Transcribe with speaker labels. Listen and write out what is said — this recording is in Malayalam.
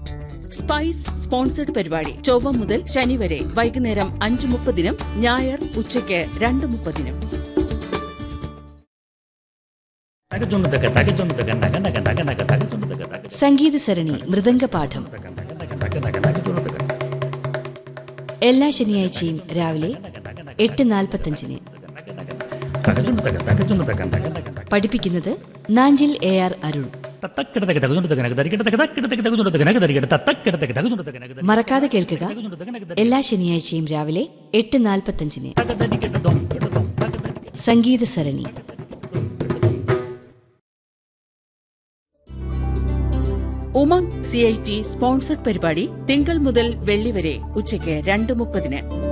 Speaker 1: സ്പൈസ് സ്പോൺസർഡ് പരിപാടി ചൊവ്വ മുതൽ ശനി വരെ വൈകുന്നേരം 5:30 ഞായർ ഉച്ചയ്ക്ക് 2:30.
Speaker 2: സംഗീത സരണി മൃദംഗപാഠം എല്ലാ ശനിയാഴ്ചയും രാവിലെ 8:45. പഠിപ്പിക്കുന്നത് നാഞ്ചിൽ AR അരുൺ. മറക്കാതെ കേൾക്കുക, എല്ലാ ശനിയാഴ്ചയും രാവിലെ 8:45. സംഗീത സരണി.
Speaker 1: ഉമംഗ് CIT സ്പോൺസർഡ് പരിപാടി തിങ്കൾ മുതൽ വെള്ളി വരെ ഉച്ചയ്ക്ക് 2:30.